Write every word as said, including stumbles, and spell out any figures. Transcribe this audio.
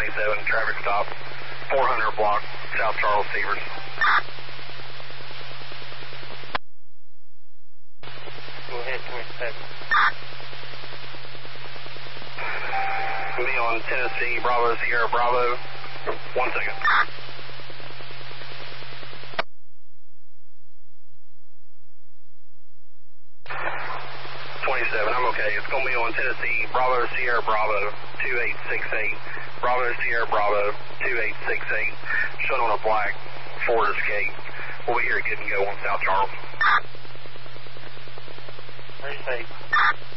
twenty-seven, traffic stop, four hundred block, South Charles, Severs. Go ahead, twenty-seven. Me on Tennessee, Bravo, Sierra, Bravo. One second. twenty-seven, I'm okay. It's going to be on Tennessee, Bravo, Sierra, Bravo, two eight six eight. Bravo, Sierra, Bravo, two eight six eight. Showing on a black Ford Escape. We'll be here at Get and Go on South Charles. Very safe.